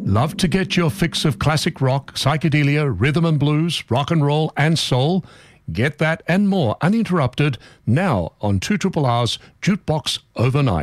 Love to get your fix of classic rock, psychedelia, rhythm and blues, rock and roll and soul? Get that and more uninterrupted now on 2RRR's Jukebox Overnight.